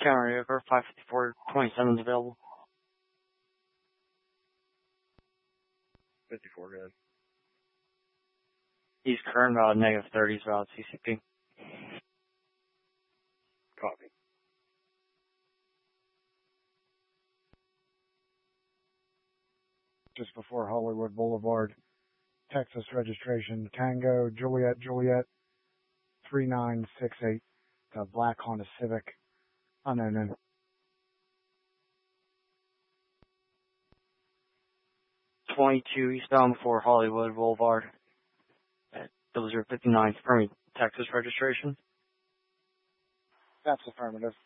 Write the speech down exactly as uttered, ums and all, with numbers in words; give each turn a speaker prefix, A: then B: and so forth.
A: Camry over five fifty-four twenty-seven is available.
B: fifty-four, good.
A: He's current about negative thirties about C C P.
B: Copy.
C: Just before Hollywood Boulevard, Texas registration, Tango, Juliet, Juliet, three nine six eight, the black Honda Civic, unknown in.
A: twenty-two eastbound before Hollywood Boulevard. Those are fifty-nine for me. Texas registration.
C: That's affirmative.